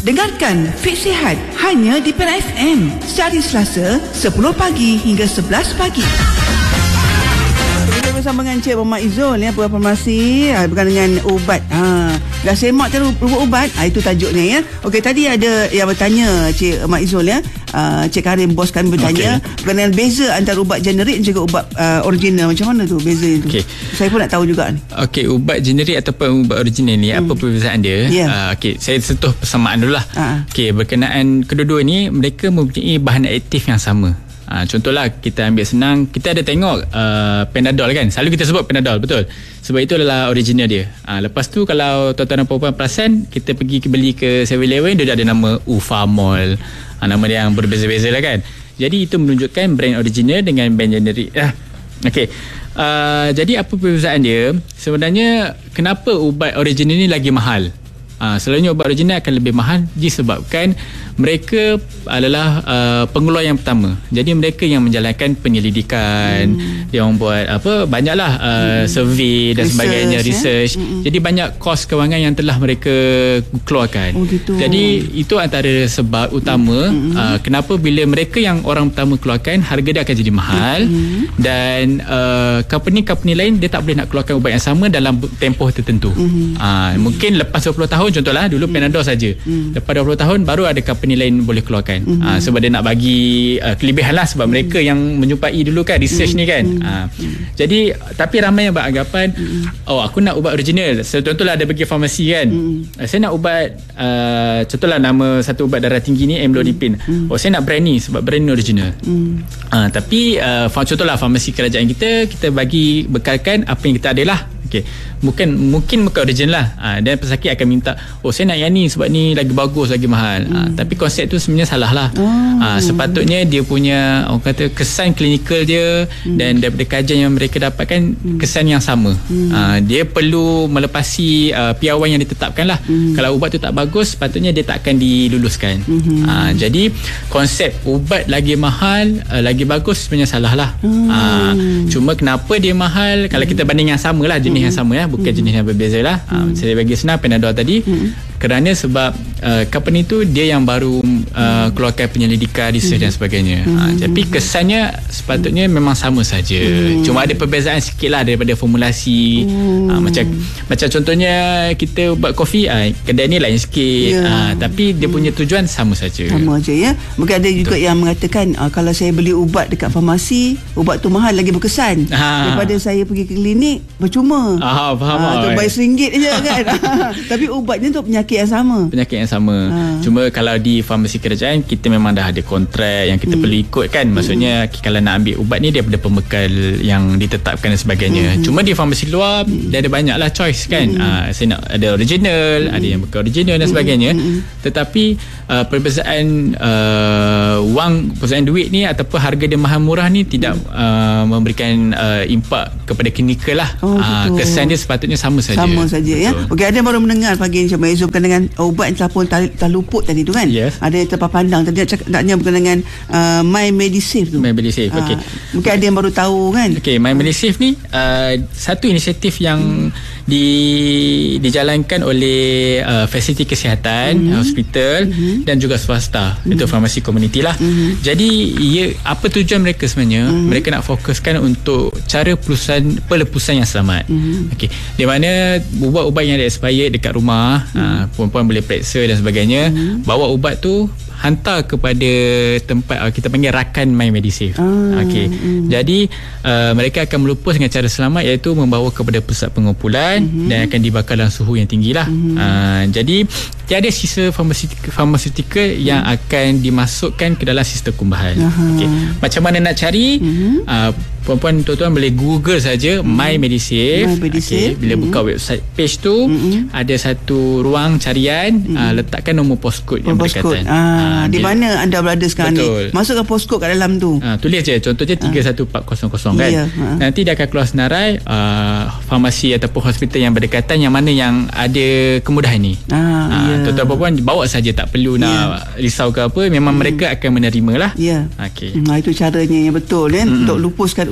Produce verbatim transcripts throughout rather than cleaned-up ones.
Dengarkan Fit Sihat hanya di Perak F M sehari Selasa sepuluh pagi hingga sebelas pagi. Kita bersama dengan Cik Muhammad Izul ya, pengamal farmasi ha, berkaitan dengan ubat. Ha, dah semak terus ubat. Ha, itu tajuknya ya. Okey, tadi ada yang bertanya Cik Muhammad Izul ya. Uh, Cik Karim bos kami bertanya okay. berkenaan beza antara ubat generik dan juga ubat uh, original. Macam mana tu beza itu? Okay. Saya pun nak tahu juga ni. Okey, ubat generik ataupun ubat original ni hmm. apa perbezaan dia? Yeah. Uh, Okey, saya sentuh persamaan dululah. Uh-huh. Okey, berkenaan kedua-dua ni mereka mempunyai bahan aktif yang sama. Ha, contohlah kita ambil senang, kita ada tengok uh, Panadol kan, selalu kita sebut Panadol, betul, sebab itu adalah original dia. Ha, lepas tu kalau tuan-tuan dan puan-puan perasan, kita pergi beli ke seven eleven, dia ada nama Ufamol, ha, nama dia yang berbeza-beza lah kan. Jadi itu menunjukkan brand original dengan brand generik lah. Okey, uh, jadi apa perbezaan dia? Sebenarnya kenapa ubat original ni lagi mahal? Uh, selalunya ubat original akan lebih mahal disebabkan mereka adalah uh, pengeluar yang pertama. Jadi mereka yang menjalankan penyelidikan, hmm. dia orang buat apa banyaklah uh, hmm. survey dan research, sebagainya, research. Eh? Hmm. Jadi banyak kos kewangan yang telah mereka keluarkan. Oh, gitu. Jadi itu antara sebab utama hmm. uh, kenapa bila mereka yang orang pertama keluarkan, harga dia akan jadi mahal. Hmm. Dan uh, company-company lain dia tak boleh nak keluarkan ubat yang sama dalam tempoh tertentu. Hmm. Uh, mungkin lepas dua puluh tahun, contohlah dulu Panadol saja. Hmm. Lepas dua puluh tahun baru ada company lain boleh keluarkan. Mm-hmm. Ha, sebab dia nak bagi uh, kelebihan lah, sebab mm-hmm. mereka yang menjumpai dulu kan research mm-hmm. ni kan. Ha, mm-hmm. Jadi tapi ramai yang beranggapan mm-hmm. oh aku nak ubat original. So, contohlah ada pergi farmasi kan. Mm-hmm. Saya nak ubat uh, contohlah nama satu ubat darah tinggi ni Amlodipine. Mm-hmm. Oh saya nak brand ni sebab brand ni original. Mm-hmm. Ha, tapi uh, contohlah farmasi kerajaan kita, kita bagi bekalkan apa yang kita ada lah. Okey. Mungkin mungkin bukan original lah. Ha, dan pesakit akan minta, oh saya nak yang ni sebab ni lagi bagus, lagi mahal. Hmm. Ha, tapi konsep tu sebenarnya salah lah. Oh. Ha, sepatutnya dia punya orang kata kesan klinikal dia hmm. dan daripada kajian yang mereka dapatkan hmm. kesan yang sama. Hmm. Ha, dia perlu melepasi uh, piawai yang ditetapkan lah. Hmm. Kalau ubat tu tak bagus, sepatutnya dia tak akan diluluskan. Hmm. Ha, jadi konsep ubat lagi mahal, uh, lagi bagus sebenarnya salah lah. Hmm. Ha, cuma kenapa dia mahal? Kalau kita banding yang sama lah, jenis hmm. yang sama ya, bukan hmm. jenis yang berbeza lah. Hmm. Ha, saya bagi senang Panadol tadi hmm. kerana sebab uh, company tu dia yang baru uh, keluarkan penyelidikan, research hmm. dan sebagainya. Hmm. Ha, tapi kesannya sepatutnya memang sama saja. Hmm. Cuma ada perbezaan sikit lah daripada formulasi. Hmm. Ha, macam macam contohnya kita buat kopi, ha, kedai ni lain sikit. Yeah. Ha, tapi dia punya tujuan sama saja. Sama saja ya. Mungkin ada juga Betul. yang mengatakan uh, kalau saya beli ubat dekat farmasi, ubat tu mahal lagi berkesan ha. daripada saya pergi ke klinik percuma. Ah, faham. Ah, tu bayar seringgit je kan. Tapi ubatnya tu penyakit yang sama. Penyakit yang sama. Ha. Cuma kalau di farmasi kerajaan kita memang dah ada kontrak yang kita hmm. perlu ikut kan. Maksudnya hmm. kalau nak ambil ubat ni dia ada pembekal yang ditetapkan dan sebagainya. Hmm. Cuma di farmasi luar hmm. dia ada banyaklah choice kan. Hmm. Ah, saya nak ada original, hmm. ada yang bukan original dan sebagainya. Hmm. Tetapi uh, perbezaan uh, wang, perbezaan duit ni ataupun harga dia mahal murah ni tidak uh, memberikan uh, impak kepada klinikal lah. Oh, uh, kesan dia sepatutnya sama saja. Sama saja ya. Okey, ada yang baru mendengar pagi ni Cik Izul berkaitan dengan ubat yang telah pun terluput tadi tu kan. Yes. Ada yang terpapar pandang tadi naknya berkaitan dengan uh, My Medisave tu. My Medisave. Uh, okey. Mungkin ada yang baru tahu kan. Okey, My Medisave ni uh, satu inisiatif yang hmm. di dijalankan oleh uh, fasiliti kesihatan, hmm. hospital hmm. dan juga swasta. Hmm. Itu farmasi komuniti lah. Hmm. Jadi ia, apa tujuan mereka sebenarnya? Hmm. Mereka nak fokuskan untuk cara pelusan, pelepusan yang selamat. Hmm. Okey, di mana ubat-ubat yang ada expired dekat rumah, hmm. uh, puan-puan boleh periksa dan sebagainya, hmm. bawa ubat tu hantar kepada tempat uh, kita panggil rakan My Medisave. Ah, Okey. Hmm. Jadi uh, mereka akan melupus dengan cara selamat, iaitu membawa kepada pusat pengumpulan hmm. dan akan dibakar dalam suhu yang tinggilah. Hmm. Uh, jadi tiada sisa farmaseutika, farmaseutika hmm. yang akan dimasukkan ke dalam sistem kumbahan. Okey. Macam mana nak cari? Hmm. Uh, puan-puan tuan-tuan boleh Google saja mm-hmm. My Medisave. My Medisave. Okay. Bila mm-hmm. buka website page tu mm-hmm. ada satu ruang carian, mm-hmm. uh, letakkan nombor postcode yang berdekatan. Ah, uh, di mana anda berada sekarang Betul. ni? Masukkan postcode kat dalam tu. Uh, tulis je contohnya tiga satu empat kosong kosong kan. Yeah. Uh. Nanti dia akan keluar senarai uh, farmasi ataupun hospital yang berdekatan yang mana yang ada kemudahan ni. Ah, uh, yeah. Tuan-tuan puan bawa saja, tak perlu yeah. nak risau ke apa, memang mm. mereka akan menerima lah. Ya. Yeah. Okey. Hmm, itu caranya yang betul kan, mm-hmm. untuk lupuskan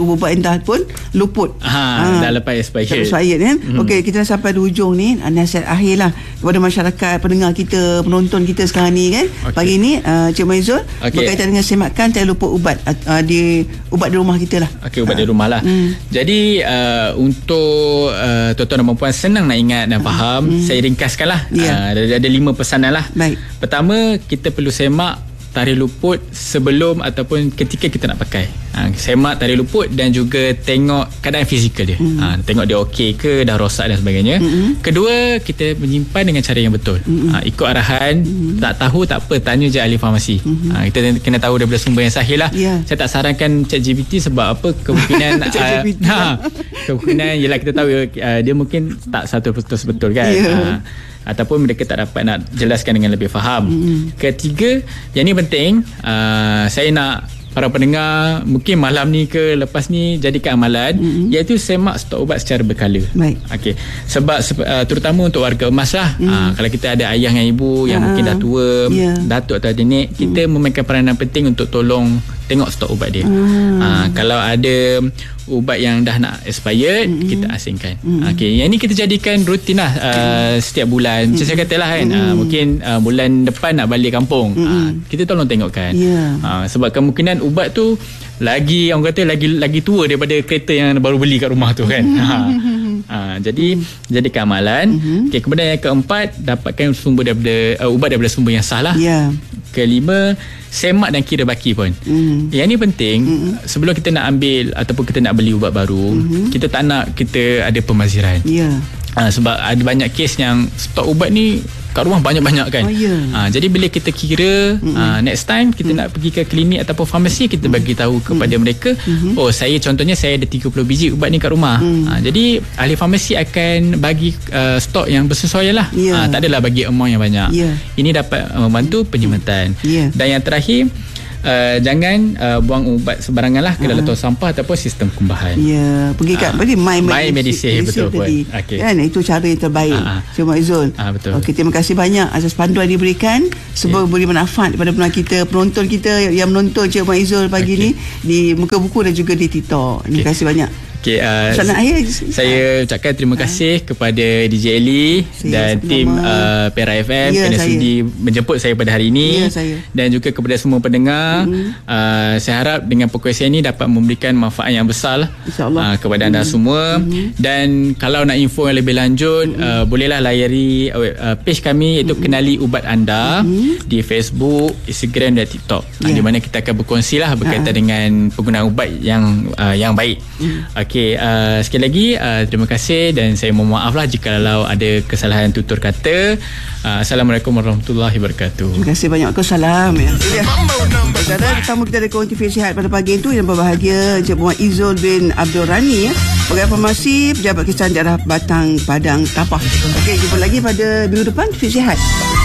ubat yang dah pun luput. Ha, ha, dah lepas expired. Expired kan. Hmm. Okey, kita dah sampai di hujung ni. Nasihat akhir lah kepada masyarakat, pendengar kita, penonton kita sekarang ni kan. Okay. Pagi ni uh, Cik Maizul, okay, berkaitan dengan semakan tak luput ubat uh, di ubat di rumah kita lah. Okey, ubat ha. di rumah lah. Hmm. Jadi uh, untuk uh, tuan-tuan dan puan senang nak ingat dan faham, hmm. saya ringkaskan lah. Yeah. Uh, ada, ada lima pesanan lah. Baik. Pertama, kita perlu semak tarikh luput sebelum ataupun ketika kita nak pakai. Ha, semak tarikh luput dan juga tengok keadaan fizikal dia. Mm. Ha, tengok dia okey ke, dah rosak dan sebagainya. Mm-hmm. Kedua, kita menyimpan dengan cara yang betul. Mm-hmm. Ha, ikut arahan. Mm-hmm. Tak tahu tak apa, tanya je ahli farmasi. Mm-hmm. Ha, kita kena tahu daripada sumber yang sahih lah. Yeah. Saya tak sarankan ChatGPT sebab apa, kemungkinan uh, ha, kemungkinan ialah kita tahu uh, dia mungkin tak satu persen betul kan. Yeah. Ha, ataupun mereka tak dapat nak jelaskan dengan lebih faham. Mm-hmm. Ketiga, yang ni penting, uh, saya nak para pendengar mungkin malam ni ke lepas ni jadikan amalan, mm-hmm. iaitu semak stok ubat secara berkala. Baik. Okey. Sebab uh, terutama untuk warga emas lah, mm. uh, kalau kita ada ayah dan ibu yang uh-huh. mungkin dah tua, yeah. datuk atau nenek, mm. kita memainkan peranan penting untuk tolong tengok stok ubat dia. Uh. Uh, kalau ada ubat yang dah nak expired, mm-hmm. kita asingkan. Mm-hmm. Okey, yang ni kita jadikan rutin lah uh, setiap bulan. Macam mm-hmm. saya kata lah kan, mm-hmm. uh, mungkin uh, bulan depan nak balik kampung, mm-hmm. uh, kita tolong tengokkan. Yeah. Uh, sebab kemungkinan ubat tu lagi, orang kata lagi lagi tua daripada kereta yang baru beli kat rumah tu kan. Mm-hmm. uh, jadi mm-hmm. jadikan amalan. Mm-hmm. Okey, kemudian yang keempat, dapatkan sumber daripada uh, ubat daripada sumber yang sah lah. Yeah. Kelima, semak dan kira baki pun. Mm. Yang ni penting, mm-hmm. sebelum kita nak ambil ataupun kita nak beli ubat baru, mm-hmm. kita tak nak kita ada pemaziran. Ya. Yeah. Ha, sebab ada banyak kes yang stok ubat ni kat rumah banyak-banyak kan. Oh, yeah. ha, jadi bila kita kira, mm-hmm. ha, next time kita mm-hmm. nak pergi ke klinik ataupun farmasi, kita mm-hmm. bagi tahu kepada mm-hmm. mereka, mm-hmm. oh saya contohnya saya ada tiga puluh biji ubat ni kat rumah. Mm. Ha, jadi ahli farmasi akan bagi uh, stok yang bersesuaian lah. Yeah. Ha, tak adalah bagi amount yang banyak. Yeah. Ini dapat uh, membantu penyimatan. Yeah. Dan yang terakhir, Uh, jangan uh, buang ubat sebarangan lah ke dalam tong sampah ataupun sistem kumbahan. Ya, pergi kat uh, My Medisave, betul pun. Okay. Kan, itu cara yang terbaik. Uh, uh. Cik Maizul. Uh, betul. Okey, terima kasih banyak atas panduan diberikan. Semoga yeah. beri manfaat kepada penonton kita, penonton kita yang menonton Cik Maizul pagi okay. ni di muka buku dan juga di TikTok. Terima okay. kasih banyak. Okay, uh, akhir, saya ucapkan terima kasih uh. kepada D J Eli dan tim uh, Pera F M ya, kerana sudi menjemput saya pada hari ini, ya, dan juga kepada semua pendengar. Mm. Uh, saya harap dengan perkongsian ini dapat memberikan manfaat yang besar uh, kepada anda mm. semua. Mm. Dan kalau nak info yang lebih lanjut, mm. uh, bolehlah layari uh, page kami, iaitu mm. Kenali Ubat Anda, mm. di Facebook, Instagram dan TikTok, yeah. uh, di mana kita akan berkongsi lah berkaitan uh. dengan penggunaan ubat yang uh, yang baik. Mm. Okay. Okey, uh, sekali lagi uh, terima kasih dan saya mohon maaf lah jika kalau ada kesalahan tutur kata. Uh, Assalamualaikum warahmatullahi wabarakatuh. Terima kasih banyak. Waalaikumsalam. Ya. Saudara, tetamu kita ada Kuanti Sihat pada pagi itu yang berbahagia Encik Muhammad Izzul bin Abdul Rani, ya, pegawai farmasi Pejabat Kesihatan Daerah Batang Padang Tapah. Okey, jumpa lagi pada minggu depan. Sihat.